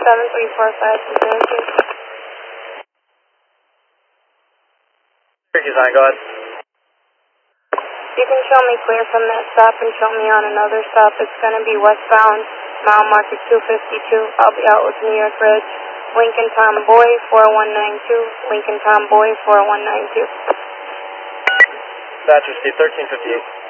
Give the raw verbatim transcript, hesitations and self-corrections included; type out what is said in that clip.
seven three four five from Syracuse. Syracuse nine, go ahead. You can show me clear from that stop and show me on another stop. It's going to be westbound, mile marker two fifty-two. I'll be out with New York Ridge. Lincoln Tom Boy four one nine two. Lincoln Tom Boy four one nine two. Batch received thirteen fifty-eight.